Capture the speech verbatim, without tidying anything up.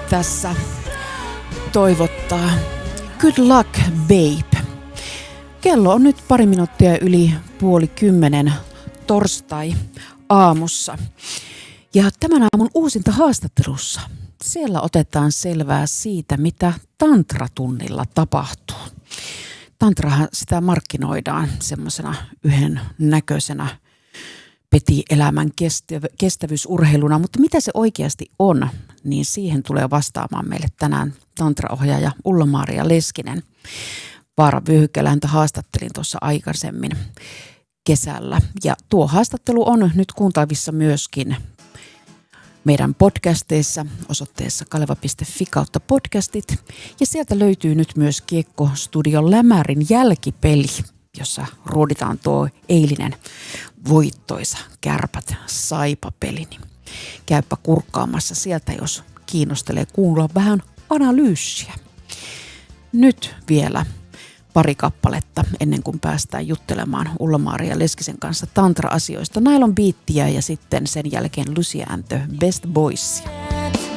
tässä toivottaa good luck babe. Kello on nyt pari minuuttia yli puoli kymmenen torstai aamussa. Ja tämän aamun uusinta haastattelussa siellä otetaan selvää siitä, mitä tantratunnilla tapahtuu. Tantrahan sitä markkinoidaan semmoisena yhden näköisenä petielämän kestävyysurheiluna, mutta mitä se oikeasti on, niin siihen tulee vastaamaan meille tänään tantraohjaaja Ulla-Maria Leskinen. Vaara Vyöhykkeellä häntä haastattelin tuossa aikaisemmin kesällä. Ja tuo haastattelu on nyt kuunteltavissa myöskin meidän podcasteissa osoitteessa kaleva piste fi kautta podcastit. Ja sieltä löytyy nyt myös Kiekko Studion Lämärin jälkipeli, jossa ruoditaan tuo eilinen voittoisa Kärpät Saipa-peli. Käypä kurkkaamassa sieltä, jos kiinnostelee kuulla vähän analyysiä. Nyt vielä pari kappaletta ennen kuin päästään juttelemaan Ulla-Maria Leskisen kanssa tantra-asioista. Nylon Beatia ja sitten sen jälkeen Lucy and the Best Boysia.